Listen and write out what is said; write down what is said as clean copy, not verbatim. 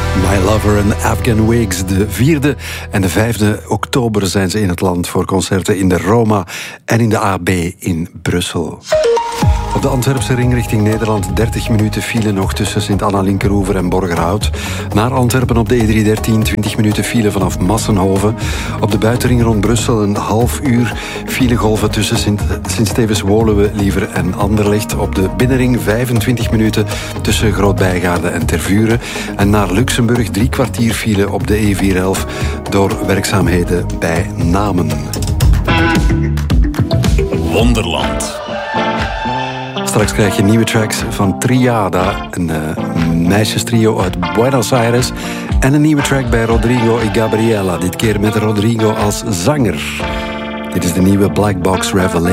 My Lover en Afghan Wigs. De 4e en de 5e oktober zijn ze in het land voor concerten in de Roma en in de AB in Brussel. Op de Antwerpse ring richting Nederland 30 minuten file nog tussen Sint-Anna-Linkeroever en Borgerhout. Naar Antwerpen op de E313 20 minuten file vanaf Massenhoven. Op de buitenring rond Brussel een half uur filegolven tussen Sint-Stevens-Woluwe, Liever en Anderlecht. Op de binnenring 25 minuten tussen Groot-Bijgaarde en Tervuren. En naar Luxemburg 3 kwartier file op de E411 door werkzaamheden bij Namen. Wonderland. Straks krijg je nieuwe tracks van Triada, een meisjestrio uit Buenos Aires. En een nieuwe track bij Rodrigo y Gabriela, dit keer met Rodrigo als zanger. Dit is de nieuwe Black Box Revelation.